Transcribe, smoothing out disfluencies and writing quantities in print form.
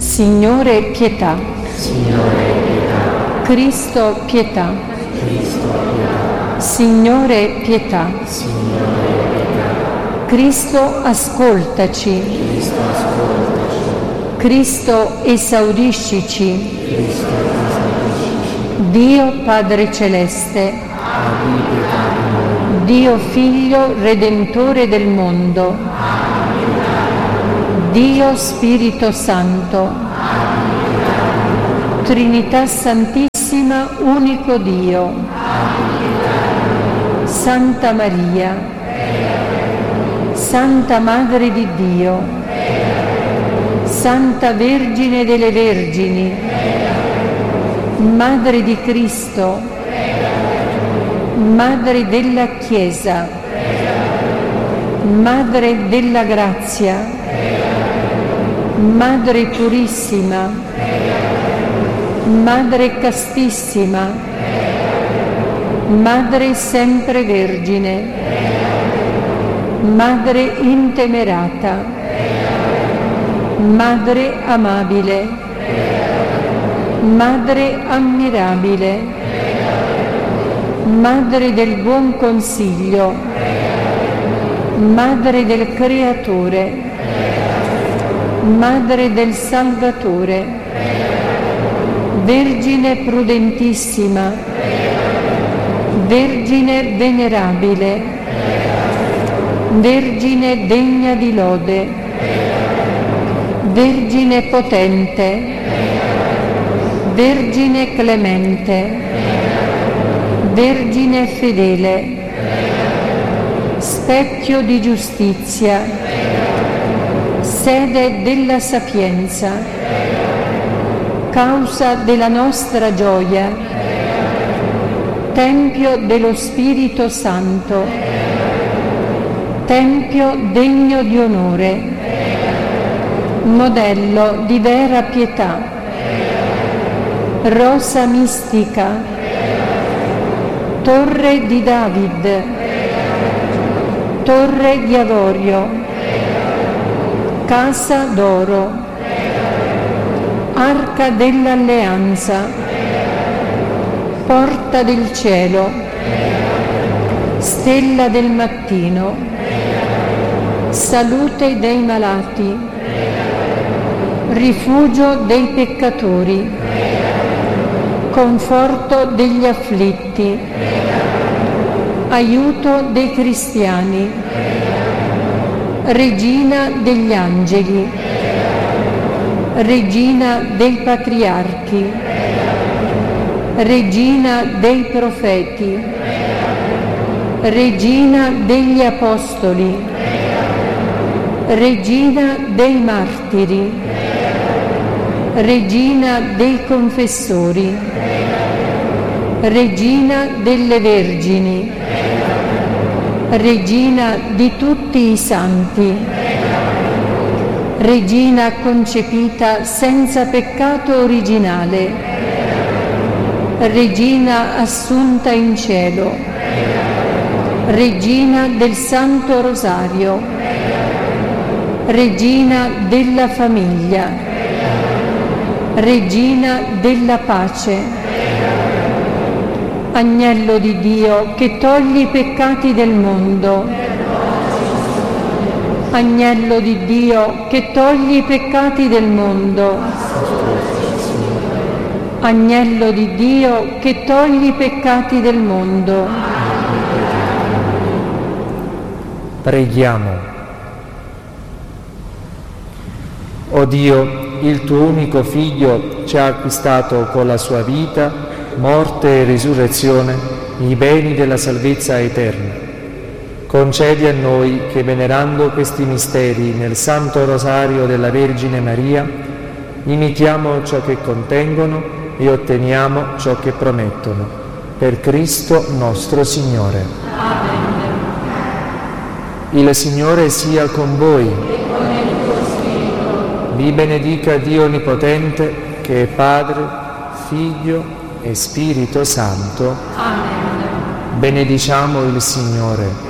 Signore, pietà. Signore, pietà. Cristo, pietà. Cristo, pietà. Signore, pietà. Signore, pietà. Cristo, ascoltaci. Cristo, ascoltaci. Cristo, esauriscici. Cristo, esauriscici. Dio Padre Celeste, Abbi pietà di noi. Dio Figlio Redentore del mondo, Dio Spirito Santo, Trinità Santissima, unico Dio, Santa Maria, Santa Madre di Dio, Santa Vergine delle Vergini, Madre di Cristo, Madre della Chiesa, Madre della Grazia, Madre Purissima, Madre Castissima, Madre Sempre Vergine, Madre Intemerata, Madre Amabile, Madre Ammirabile, Madre del Buon Consiglio, Madre del Creatore, Madre del Salvatore, Vergine prudentissima, Vergine venerabile, Vergine degna di lode, Vergine potente, Vergine clemente, Vergine fedele, specchio di giustizia, sede della sapienza, causa della nostra gioia, tempio dello Spirito Santo, tempio degno di onore, modello di vera pietà, rosa mistica, torre di David, torre di avorio, casa d'oro, arca dell'alleanza, porta del cielo, stella del mattino, salute dei malati, rifugio dei peccatori, conforto degli afflitti, aiuto dei cristiani, regina degli angeli, regina dei patriarchi, regina dei profeti, regina degli apostoli, regina dei martiri, regina dei confessori, regina delle vergini, regina di tutti i santi, regina concepita senza peccato originale, regina assunta in cielo, regina del Santo Rosario, regina della famiglia, regina della pace, Agnello di Dio che togli i peccati del mondo, Agnello di Dio che togli i peccati del mondo, Agnello di Dio che togli i peccati del mondo. Preghiamo. O Dio, il tuo unico Figlio ci ha acquistato con la sua vita, morte e risurrezione, i beni della salvezza eterna. Concedi a noi che, venerando questi misteri nel Santo Rosario della Vergine Maria, imitiamo ciò che contengono e otteniamo ciò che promettono. Per Cristo nostro Signore. Amen. Il Signore sia con voi. E con il tuo spirito. Vi benedica Dio Onnipotente, che è Padre, Figlio e Spirito Santo. Amen. Benediciamo il Signore.